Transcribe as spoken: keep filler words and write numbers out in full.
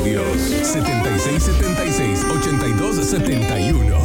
Estudios. setenta y seis setenta y seis, ochenta y dos setenta y uno.